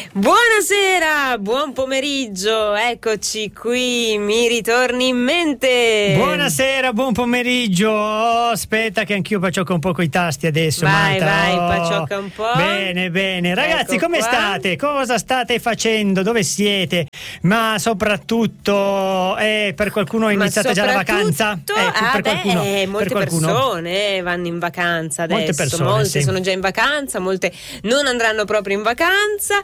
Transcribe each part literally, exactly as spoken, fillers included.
Buonasera, buon pomeriggio, eccoci qui, mi ritorni in mente. Buonasera, buon pomeriggio. Oh, aspetta che anch'io paciocco un po' coi tasti adesso. Vai, Marta. vai, oh. paciocca un po'. Bene, bene. Ragazzi, Ecco come qua. state? Cosa state facendo? Dove siete? Ma soprattutto, eh, per qualcuno è Ma iniziata già la vacanza? soprattutto- Eh, ah, per beh, qualcuno, eh, molte per qualcuno. persone vanno in vacanza adesso. Molte persone, molte sì. sono già in vacanza, molte non andranno proprio in vacanza,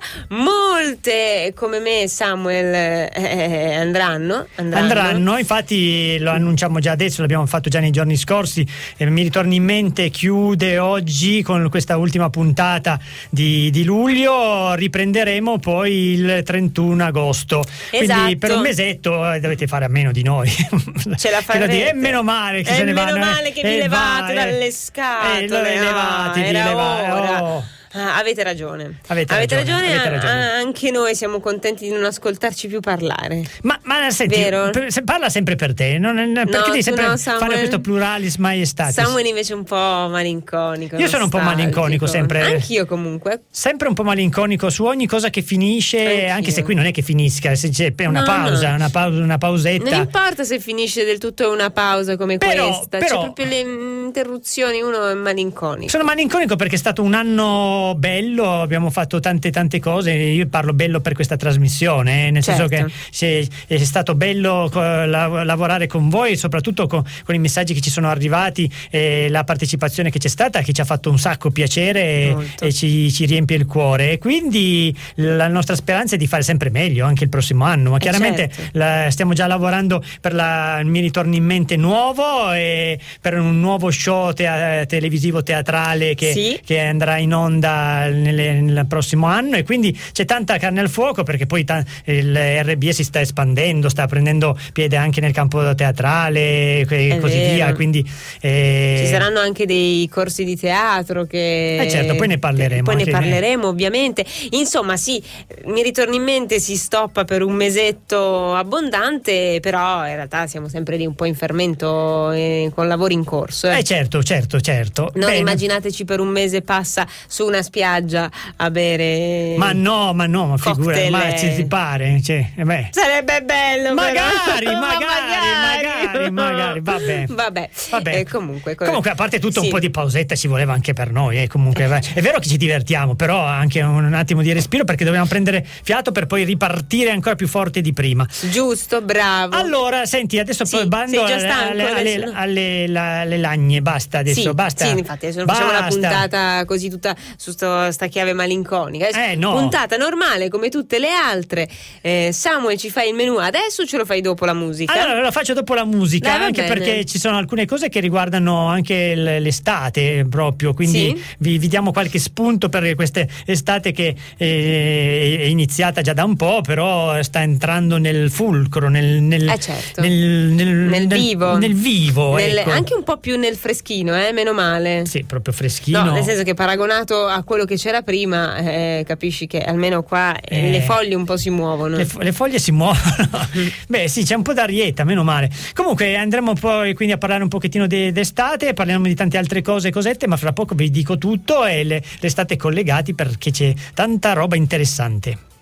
molte come me, Samuel, eh, andranno, andranno. Andranno, infatti lo annunciamo già adesso, l'abbiamo fatto già nei giorni scorsi, e mi ritorna in mente, chiude oggi con questa ultima puntata di, di luglio, riprenderemo poi il trentuno agosto, quindi Esatto. per un mesetto eh, dovete fare a meno di noi. Ce la Che lo dire, farete. è meno male che È se ne meno vanno, male eh. che vi Eh, levate vai, dalle eh. scatole. Eh, lo- levatevi, Ah, era leva- ora. oh. Ah, avete ragione. Avete ragione, avete ah, ragione. Anche noi siamo contenti di non ascoltarci più parlare. Ma, ma senti, Vero? per- se parla sempre per te, non, non- perché tu devi sempre no, fare Samuel. questo pluralis majestatis? Samuel invece è un po' malinconico. Io sono un po' nostalgico. malinconico sempre. Anch'io comunque. Sempre un po' malinconico su ogni cosa che finisce, Anch'io. anche se qui non è che finisca, se c'è una No, pausa, no. una pausa, una pausetta. Non importa se finisce del tutto una pausa come Però- questa, però- c'è proprio le interruzioni, uno è malinconico. Sono malinconico perché è stato un anno bello, abbiamo fatto tante tante cose, io parlo bello per questa trasmissione, eh, nel Certo. senso che se- è stato bello co- la- lavorare con voi, soprattutto con, con i messaggi che ci sono arrivati e la partecipazione che c'è stata, che ci ha fatto un sacco piacere e, Molto. e ci, ci riempie il cuore, e quindi la nostra speranza è di fare sempre meglio anche il prossimo anno, ma Eh, chiaramente certo. la- stiamo già lavorando per la, il Mi ritorni in mente nuovo e per un nuovo show tea- televisivo teatrale che, Sì. che andrà in onda nelle- nel prossimo anno, e quindi c'è tanta carne al fuoco, perché poi ta- il R B E si sta espandendo, sta prendendo piede anche nel campo teatrale e È così vero. via, quindi eh, Ci saranno anche dei corsi di teatro che Eh certo, poi ne parleremo poi ne anche- parleremo ovviamente. Insomma, sì, mi ritorni in mente, si stoppa per un mesetto abbondante, però in realtà siamo sempre lì un po' in fermento eh, con lavori in corso. eh. eh certo certo certo Non Bene. immaginateci per un mese passa su una spiaggia a bere. Ma no, ma no, ma figura, cocktail, ma eh. ci si pare, cioè, eh beh. Sarebbe bello, Magari, però. magari, magari, magari, vabbè. Vabbè. Vabbè. Eh, comunque, co- Comunque, a parte tutto, sì. un po' di pausetta ci voleva anche per noi, eh, comunque. vai. È vero che ci divertiamo, però anche un, un attimo di respiro, perché dobbiamo prendere fiato per poi ripartire ancora più forte di prima. Giusto, bravo. Allora, senti, adesso Sì, poi bando sei già alle, stanco alle, adesso, alle, no? alle- la- alle lagne, basta adesso, sì, basta. sì, infatti adesso non facciamo una Basta. puntata così tutta su sto, sta chiave malinconica. Adesso Eh, no. puntata normale come tutte le altre. Eh, Samuel, ci fai il menù adesso o ce lo fai dopo la musica? Allora lo faccio dopo la musica, Dai, va anche bene. perché ci sono alcune cose che riguardano anche l- l'estate proprio, quindi Sì? vi, vi diamo qualche spunto per questa estate che eh, è iniziata già da un po', però sta entrando nel fulcro, nel, nel, Eh, certo. nel, nel- Nel nel- vivo. nel vivo, Nel- ecco. Anche un po' più nel freschino, eh? Meno male. Sì, proprio freschino. No, nel senso che paragonato a quello che c'era prima, eh, capisci che almeno qua eh, Eh. le foglie un po' si muovono. Le, fo- le foglie si muovono. Beh, sì, c'è un po' d'arietta, meno male. Comunque andremo poi quindi a parlare un pochettino de- d'estate, parliamo di tante altre cose, cosette, ma fra poco vi dico tutto e le, restate collegati perché c'è tanta roba interessante.